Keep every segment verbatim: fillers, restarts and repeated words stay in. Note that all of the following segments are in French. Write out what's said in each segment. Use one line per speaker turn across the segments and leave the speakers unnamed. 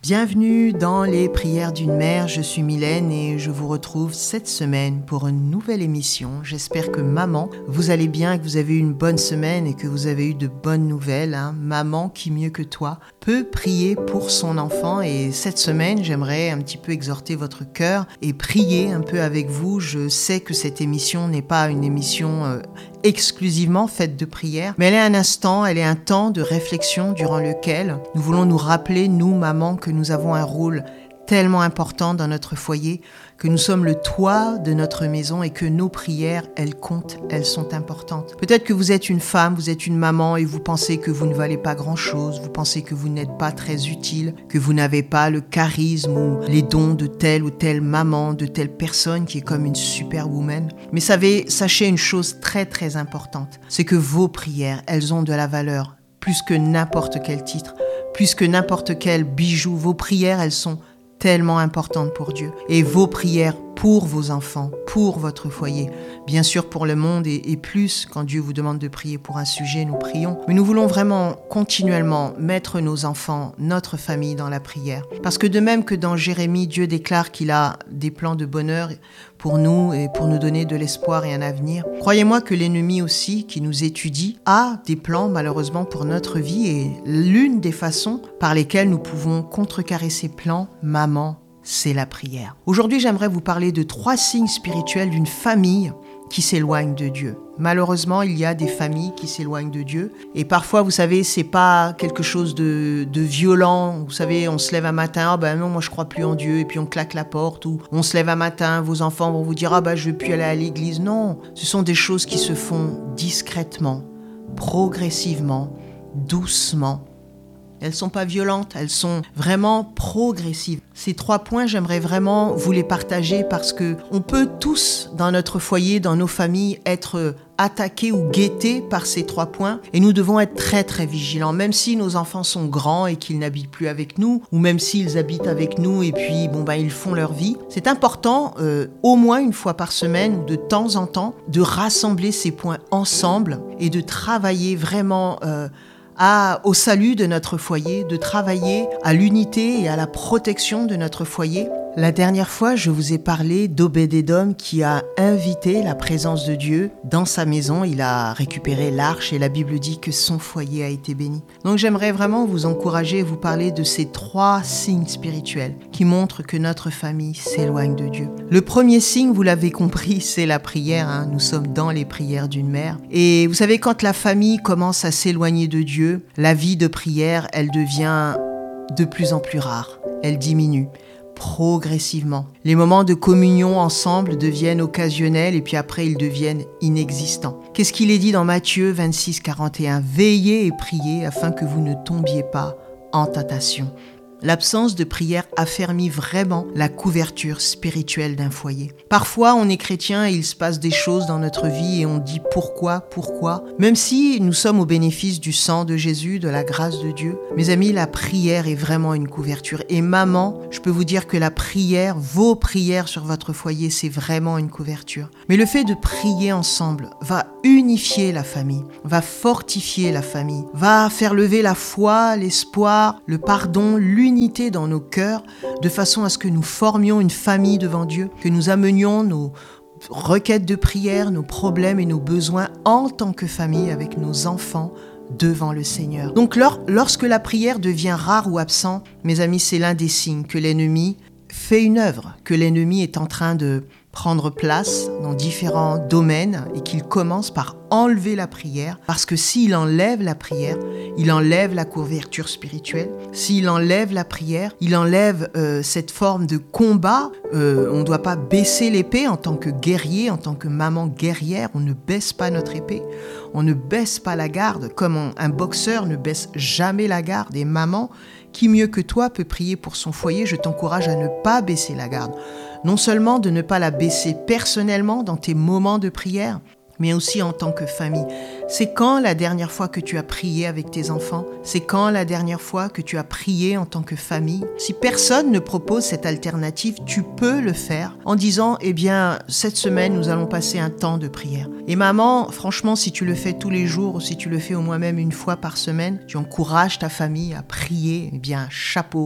Bienvenue dans les prières d'une mère, je suis Mylène et je vous retrouve cette semaine pour une nouvelle émission. J'espère que maman, vous allez bien, que vous avez eu une bonne semaine et que vous avez eu de bonnes nouvelles. Hein. Maman, qui mieux que toi, peut prier pour son enfant et cette semaine, j'aimerais un petit peu exhorter votre cœur et prier un peu avec vous. Je sais que cette émission n'est pas une émission euh, exclusivement faite de prières, mais elle est un instant, elle est un temps de réflexion durant lequel nous voulons nous rappeler, nous, maman, que nous avons un rôle tellement important dans notre foyer, que nous sommes le toit de notre maison et que nos prières, elles comptent, elles sont importantes. Peut-être que vous êtes une femme, vous êtes une maman et vous pensez que vous ne valez pas grand-chose, vous pensez que vous n'êtes pas très utile, que vous n'avez pas le charisme ou les dons de telle ou telle maman, de telle personne qui est comme une superwoman. Mais savez, sachez une chose très très importante, c'est que vos prières, elles ont de la valeur, plus que n'importe quel titre, plus que n'importe quel bijou. Vos prières, elles sont tellement importantes pour Dieu. Et vos prières pour vos enfants, pour votre foyer, bien sûr pour le monde et, et plus, quand Dieu vous demande de prier pour un sujet, nous prions. Mais nous voulons vraiment continuellement mettre nos enfants, notre famille dans la prière. Parce que de même que dans Jérémie, Dieu déclare qu'il a des plans de bonheur pour nous et pour nous donner de l'espoir et un avenir. Croyez-moi que l'ennemi aussi, qui nous étudie, a des plans malheureusement pour notre vie et l'une des façons par lesquelles nous pouvons contrecarrer ces plans, maman, c'est la prière. Aujourd'hui, j'aimerais vous parler de trois signes spirituels d'une famille qui s'éloigne de Dieu. Malheureusement, il y a des familles qui s'éloignent de Dieu. Et parfois, vous savez, c'est pas quelque chose de, de violent. Vous savez, on se lève un matin, ah ben non, moi je crois plus en Dieu, et puis on claque la porte. Ou on se lève un matin, vos enfants vont vous dire, ah ben je veux plus aller à l'église. Non, ce sont des choses qui se font discrètement, progressivement, doucement. Elles sont pas violentes, elles sont vraiment progressives. Ces trois points, j'aimerais vraiment vous les partager parce que on peut tous, dans notre foyer, dans nos familles, être attaqués ou guettés par ces trois points. Et nous devons être très très vigilants, même si nos enfants sont grands et qu'ils n'habitent plus avec nous, ou même s'ils habitent avec nous et puis bon ben ils font leur vie. C'est important, euh, au moins une fois par semaine ou de temps en temps, de rassembler ces points ensemble et de travailler vraiment euh, À, au salut de notre foyer, de travailler à l'unité et à la protection de notre foyer. La dernière fois, je vous ai parlé d'Obed-Édom qui a invité la présence de Dieu dans sa maison. Il a récupéré l'arche et la Bible dit que son foyer a été béni. Donc j'aimerais vraiment vous encourager et vous parler de ces trois signes spirituels qui montrent que notre famille s'éloigne de Dieu. Le premier signe, vous l'avez compris, c'est la prière. Hein. Nous sommes dans les prières d'une mère. Et vous savez, quand la famille commence à s'éloigner de Dieu, la vie de prière, elle devient de plus en plus rare. Elle diminue progressivement. Les moments de communion ensemble deviennent occasionnels et puis après ils deviennent inexistants. Qu'est-ce qu'il est dit dans Matthieu vingt-six, quarante et un ? Veillez et priez afin que vous ne tombiez pas en tentation. L'absence de prière affermit vraiment la couverture spirituelle d'un foyer. Parfois, on est chrétien et il se passe des choses dans notre vie et on dit pourquoi, pourquoi. Même si nous sommes au bénéfice du sang de Jésus, de la grâce de Dieu. Mes amis, la prière est vraiment une couverture. Et maman, je peux vous dire que la prière, vos prières sur votre foyer, c'est vraiment une couverture. Mais le fait de prier ensemble va unifier la famille, va fortifier la famille, va faire lever la foi, l'espoir, le pardon, l'unité dans nos cœurs, de façon à ce que nous formions une famille devant Dieu, que nous amenions nos requêtes de prière, nos problèmes et nos besoins en tant que famille avec nos enfants devant le Seigneur. Donc lors, lorsque la prière devient rare ou absente, mes amis, c'est l'un des signes que l'ennemi fait une œuvre, que l'ennemi est en train de prendre place dans différents domaines et qu'il commence par enlever la prière, parce que s'il enlève la prière, il enlève la couverture spirituelle. S'il enlève la prière, il enlève euh, cette forme de combat. Euh, on ne doit pas baisser l'épée en tant que guerrier, en tant que maman guerrière. On ne baisse pas notre épée. On ne baisse pas la garde, comme on, un boxeur ne baisse jamais la garde. Et maman, qui mieux que toi peut prier pour son foyer? Je t'encourage à ne pas baisser la garde. Non seulement de ne pas la baisser personnellement dans tes moments de prière, mais aussi en tant que famille. C'est quand la dernière fois que tu as prié avec tes enfants? C'est quand la dernière fois que tu as prié en tant que famille? Si personne ne propose cette alternative, tu peux le faire en disant, eh bien, cette semaine, nous allons passer un temps de prière. Et maman, franchement, si tu le fais tous les jours, ou si tu le fais au moins même une fois par semaine, tu encourages ta famille à prier, eh bien, chapeau.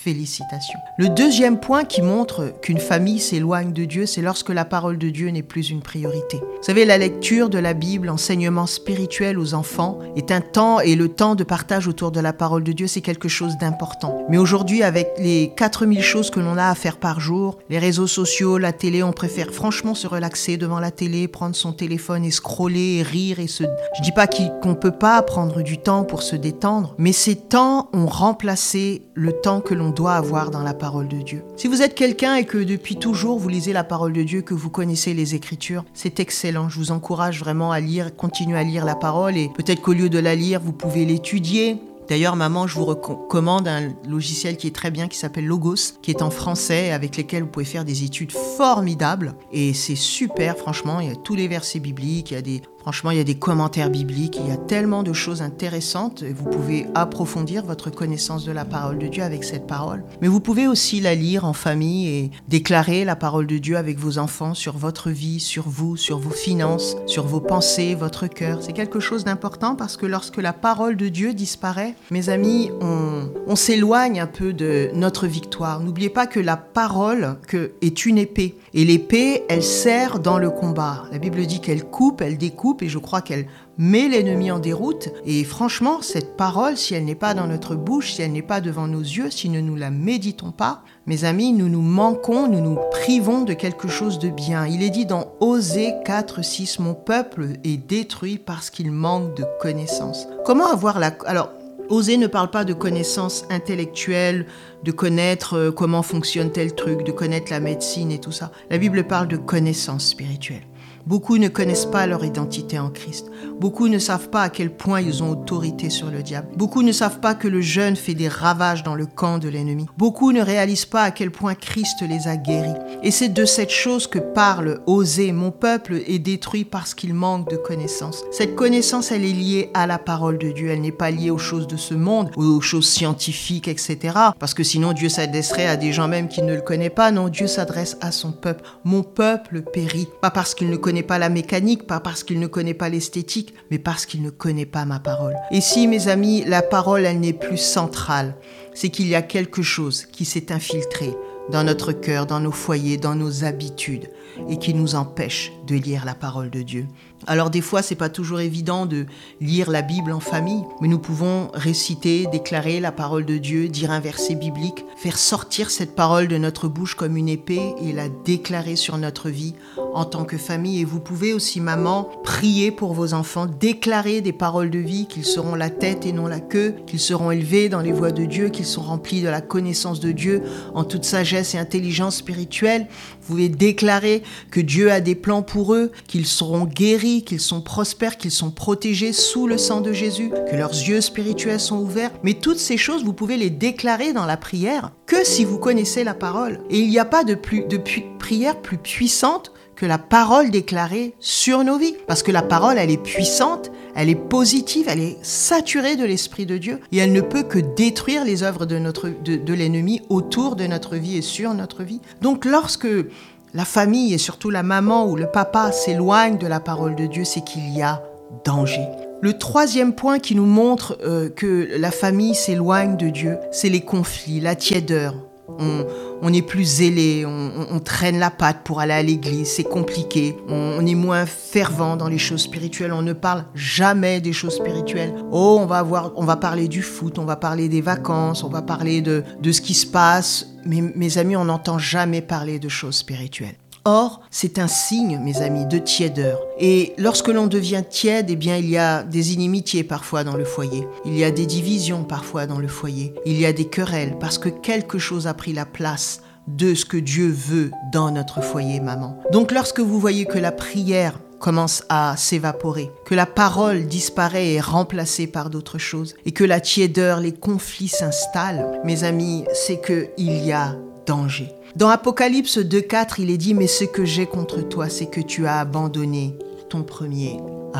Félicitations. Le deuxième point qui montre qu'une famille s'éloigne de Dieu, c'est lorsque la parole de Dieu n'est plus une priorité. Vous savez, la lecture de la Bible, l'enseignement spirituel aux enfants est un temps, et le temps de partage autour de la parole de Dieu, c'est quelque chose d'important. Mais aujourd'hui, avec les quatre mille choses que l'on a à faire par jour, les réseaux sociaux, la télé, on préfère franchement se relaxer devant la télé, prendre son téléphone et scroller et rire et se... Je dis pas qu'on ne peut pas prendre du temps pour se détendre, mais ces temps ont remplacé le temps que l'on doit avoir dans la parole de Dieu. Si vous êtes quelqu'un et que depuis toujours vous lisez la parole de Dieu, que vous connaissez les Écritures, c'est excellent. Je vous encourage vraiment à lire, continuer à lire la parole, et peut-être qu'au lieu de la lire, vous pouvez l'étudier. D'ailleurs, maman, je vous recommande un logiciel qui est très bien, qui s'appelle Logos, qui est en français, avec lequel vous pouvez faire des études formidables. Et c'est super, franchement, il y a tous les versets bibliques, il y a des... Franchement, il y a des commentaires bibliques, il y a tellement de choses intéressantes. Vous pouvez approfondir votre connaissance de la parole de Dieu avec cette parole. Mais vous pouvez aussi la lire en famille et déclarer la parole de Dieu avec vos enfants sur votre vie, sur vous, sur vos finances, sur vos pensées, votre cœur. C'est quelque chose d'important parce que lorsque la parole de Dieu disparaît, mes amis, on, on s'éloigne un peu de notre victoire. N'oubliez pas que la parole que, est une épée. Et l'épée, elle sert dans le combat. La Bible dit qu'elle coupe, elle découpe, et je crois qu'elle met l'ennemi en déroute. Et franchement, cette parole, si elle n'est pas dans notre bouche, si elle n'est pas devant nos yeux, si nous ne nous la méditons pas, mes amis, nous nous manquons, nous nous privons de quelque chose de bien. Il est dit dans Osée quatre six, « Mon peuple est détruit parce qu'il manque de connaissances. » Comment avoir la... Alors, Osée ne parle pas de connaissances intellectuelles, de connaître comment fonctionne tel truc, de connaître la médecine et tout ça. La Bible parle de connaissances spirituelles. Beaucoup ne connaissent pas leur identité en Christ. Beaucoup ne savent pas à quel point ils ont autorité sur le diable. Beaucoup ne savent pas que le jeûne fait des ravages dans le camp de l'ennemi. Beaucoup ne réalisent pas à quel point Christ les a guéris. Et c'est de cette chose que parle Osée. Mon peuple est détruit parce qu'il manque de connaissance. Cette connaissance, elle est liée à la parole de Dieu. Elle n'est pas liée aux choses de ce monde, ou aux choses scientifiques, et cetera. Parce que sinon, Dieu s'adresserait à des gens même qui ne le connaissent pas. Non, Dieu s'adresse à son peuple. Mon peuple périt. Pas parce qu'il ne connaît pas la mécanique, pas parce qu'il ne connaît pas l'esthétique, mais parce qu'il ne connaît pas ma parole. Et si, mes amis, la parole, elle n'est plus centrale, c'est qu'il y a quelque chose qui s'est infiltré dans notre cœur, dans nos foyers, dans nos habitudes, et qui nous empêche de lire la parole de Dieu. Alors des fois, c'est pas toujours évident de lire la Bible en famille, mais nous pouvons réciter, déclarer la parole de Dieu, dire un verset biblique, faire sortir cette parole de notre bouche comme une épée et la déclarer sur notre vie en tant que famille. Et vous pouvez aussi, maman, prier pour vos enfants, déclarer des paroles de vie, qu'ils seront la tête et non la queue, qu'ils seront élevés dans les voies de Dieu, qu'ils sont remplis de la connaissance de Dieu en toute sagesse et intelligence spirituelle. Vous pouvez déclarer que Dieu a des plans pour eux, qu'ils seront guéris, qu'ils sont prospères, qu'ils sont protégés sous le sang de Jésus, que leurs yeux spirituels sont ouverts. Mais toutes ces choses, vous pouvez les déclarer dans la prière que si vous connaissez la parole. Et il n'y a pas de, plus, de pu- prière plus puissante que la parole déclarée sur nos vies. Parce que la parole, elle est puissante, elle est positive, elle est saturée de l'Esprit de Dieu et elle ne peut que détruire les œuvres de, notre, de, de l'ennemi autour de notre vie et sur notre vie. Donc lorsque la famille et surtout la maman ou le papa s'éloignent de la parole de Dieu, c'est qu'il y a danger. Le troisième point qui nous montre euh, que la famille s'éloigne de Dieu, c'est les conflits, la tiédeur. On, on est plus zélé, on, on, on traîne la patte pour aller à l'église, c'est compliqué, on, on est moins fervent dans les choses spirituelles, on ne parle jamais des choses spirituelles. Oh, on va avoir, on va parler du foot, on va parler des vacances, on va parler de, de ce qui se passe, mais mes amis, on n'entend jamais parler de choses spirituelles. Or, c'est un signe, mes amis, de tiédeur. Et lorsque l'on devient tiède, eh bien, il y a des inimitiés parfois dans le foyer. Il y a des divisions parfois dans le foyer. Il y a des querelles parce que quelque chose a pris la place de ce que Dieu veut dans notre foyer, maman. Donc, lorsque vous voyez que la prière commence à s'évaporer, que la parole disparaît et est remplacée par d'autres choses, et que la tiédeur, les conflits s'installent, mes amis, c'est qu'il y a danger. Dans Apocalypse deux quatre, il est dit « Mais ce que j'ai contre toi, c'est que tu as abandonné ton premier amour. »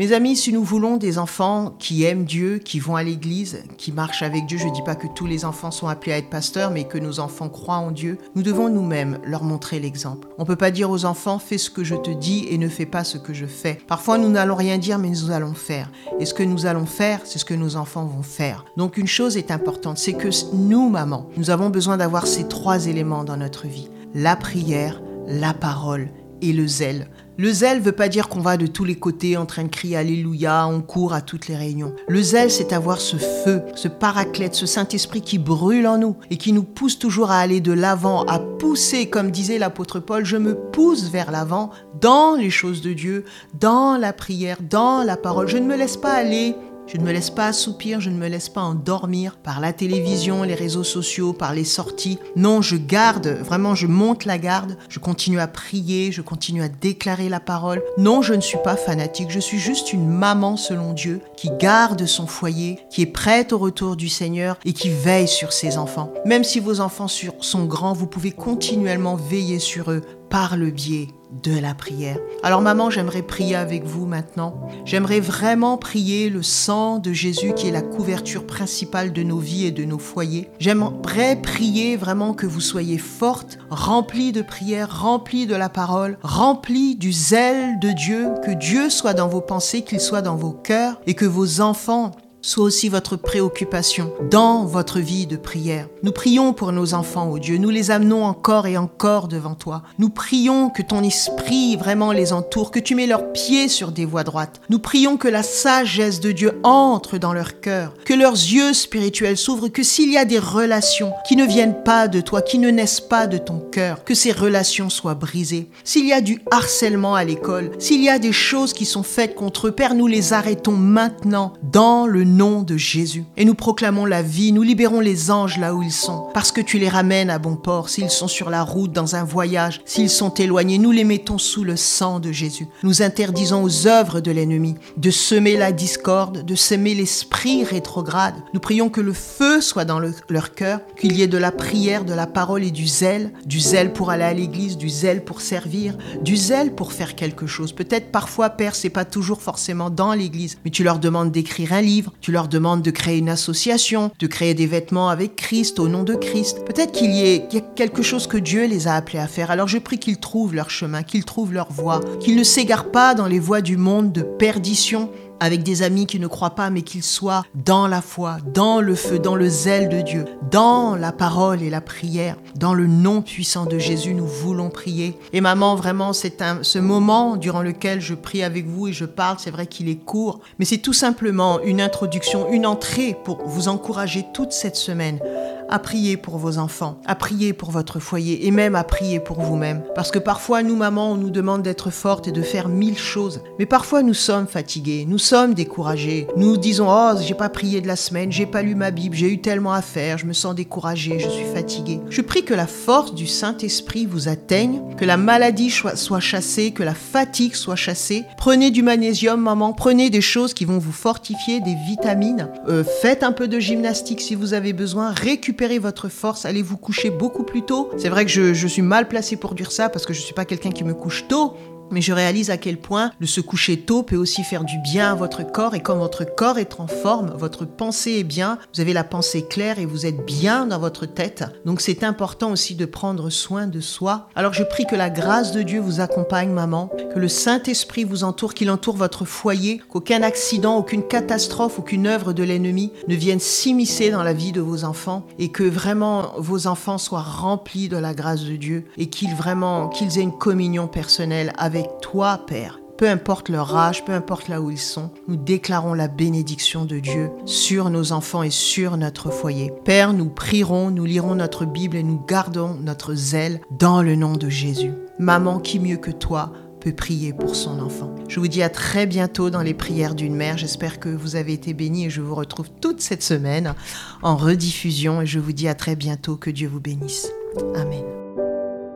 Mes amis, si nous voulons des enfants qui aiment Dieu, qui vont à l'église, qui marchent avec Dieu, je ne dis pas que tous les enfants sont appelés à être pasteurs, mais que nos enfants croient en Dieu, nous devons nous-mêmes leur montrer l'exemple. On ne peut pas dire aux enfants, fais ce que je te dis et ne fais pas ce que je fais. Parfois, nous n'allons rien dire, mais nous allons faire. Et ce que nous allons faire, c'est ce que nos enfants vont faire. Donc une chose est importante, c'est que nous, maman, nous avons besoin d'avoir ces trois éléments dans notre vie. La prière, la parole et le zèle. Le zèle ne veut pas dire qu'on va de tous les côtés en train de crier Alléluia, on court à toutes les réunions. Le zèle, c'est avoir ce feu, ce paraclète, ce Saint-Esprit qui brûle en nous et qui nous pousse toujours à aller de l'avant, à pousser, comme disait l'apôtre Paul, je me pousse vers l'avant dans les choses de Dieu, dans la prière, dans la parole. Je ne me laisse pas aller. Je ne me laisse pas assoupir, je ne me laisse pas endormir par la télévision, les réseaux sociaux, par les sorties. Non, je garde, vraiment je monte la garde, je continue à prier, je continue à déclarer la parole. Non, je ne suis pas fanatique, je suis juste une maman selon Dieu qui garde son foyer, qui est prête au retour du Seigneur et qui veille sur ses enfants. Même si vos enfants sont grands, vous pouvez continuellement veiller sur eux par le biais de la prière. Alors maman, j'aimerais prier avec vous maintenant. J'aimerais vraiment prier le sang de Jésus qui est la couverture principale de nos vies et de nos foyers. J'aimerais prier vraiment que vous soyez fortes, remplies de prière, remplies de la parole, remplies du zèle de Dieu, que Dieu soit dans vos pensées, qu'il soit dans vos cœurs et que vos enfants soit aussi votre préoccupation dans votre vie de prière. Nous prions pour nos enfants, ô Dieu. Nous les amenons encore et encore devant toi. Nous prions que ton esprit vraiment les entoure, que tu mets leurs pieds sur des voies droites. Nous prions que la sagesse de Dieu entre dans leur cœur, que leurs yeux spirituels s'ouvrent, que s'il y a des relations qui ne viennent pas de toi, qui ne naissent pas de ton cœur, que ces relations soient brisées. S'il y a du harcèlement à l'école, s'il y a des choses qui sont faites contre eux, Père, nous les arrêtons maintenant dans le nom de Jésus. Et nous proclamons la vie, nous libérons les anges là où ils sont, parce que tu les ramènes à bon port. S'ils sont sur la route, dans un voyage, s'ils sont éloignés, nous les mettons sous le sang de Jésus. Nous interdisons aux œuvres de l'ennemi de semer la discorde, de semer l'esprit rétrograde. Nous prions que le feu soit dans le, leur cœur, qu'il y ait de la prière, de la parole et du zèle, du zèle pour aller à l'église, du zèle pour servir, du zèle pour faire quelque chose. Peut-être parfois, Père, c'est pas toujours forcément dans l'église, mais tu leur demandes d'écrire un livre, tu leur demandes de créer une association, de créer des vêtements avec Christ, au nom de Christ. Peut-être qu'il y ait quelque chose que Dieu les a appelés à faire. Alors je prie qu'ils trouvent leur chemin, qu'ils trouvent leur voie, qu'ils ne s'égarent pas dans les voies du monde de perdition, avec des amis qui ne croient pas, mais qu'ils soient dans la foi, dans le feu, dans le zèle de Dieu, dans la parole et la prière, dans le nom puissant de Jésus, nous voulons prier. Et maman, vraiment, c'est un, ce moment durant lequel je prie avec vous et je parle, c'est vrai qu'il est court, mais c'est tout simplement une introduction, une entrée pour vous encourager toute cette semaine à prier pour vos enfants, à prier pour votre foyer et même à prier pour vous-même. Parce que parfois, nous, mamans, on nous demande d'être fortes et de faire mille choses. Mais parfois, nous sommes fatigués, nous sommes découragés. Nous disons, oh, j'ai pas prié de la semaine, j'ai pas lu ma Bible, j'ai eu tellement à faire, je me sens découragée, je suis fatiguée. Je prie que la force du Saint-Esprit vous atteigne, que la maladie soit chassée, que la fatigue soit chassée. Prenez du magnésium, maman, prenez des choses qui vont vous fortifier, des vitamines. Euh, faites un peu de gymnastique si vous avez besoin, récupérez votre force, allez vous coucher beaucoup plus tôt. C'est vrai que je, je suis mal placée pour dire ça parce que je ne suis pas quelqu'un qui me couche tôt, mais je réalise à quel point de se coucher tôt peut aussi faire du bien à votre corps. Et quand votre corps est en forme, votre pensée est bien, vous avez la pensée claire et vous êtes bien dans votre tête. Donc c'est important aussi de prendre soin de soi. Alors je prie que la grâce de Dieu vous accompagne, maman, que le Saint-Esprit vous entoure, qu'il entoure votre foyer, qu'aucun accident, aucune catastrophe, aucune œuvre de l'ennemi ne vienne s'immiscer dans la vie de vos enfants et que vraiment vos enfants soient remplis de la grâce de Dieu et qu'ils vraiment, qu'ils aient une communion personnelle avec toi, Père. Peu importe leur âge, peu importe là où ils sont, nous déclarons la bénédiction de Dieu sur nos enfants et sur notre foyer. Père, nous prierons, nous lirons notre Bible et nous gardons notre zèle dans le nom de Jésus. Maman, qui mieux que toi peut prier pour son enfant. Je vous dis à très bientôt dans les prières d'une mère. J'espère que vous avez été bénis et je vous retrouve toute cette semaine en rediffusion et je vous dis à très bientôt. Que Dieu vous bénisse. Amen.